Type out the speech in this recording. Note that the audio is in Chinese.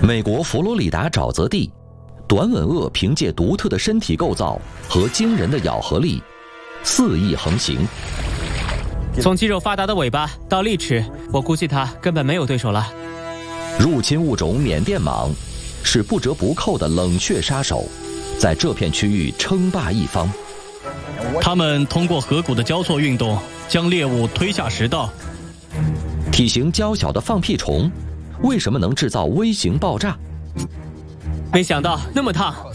美国佛罗里达沼泽地，短吻鳄凭借独特的身体构造和惊人的咬合力，肆意横行。 从肌肉发达的尾巴到利齿，我估计它根本没有对手了。 入侵物种缅甸蟒是不折不扣的冷血杀手，在这片区域称霸一方。 它们通过颌骨的交错运动，将猎物推下食道。 体型娇小的放屁虫，为什么能制造微型爆炸？ 没想到那么烫。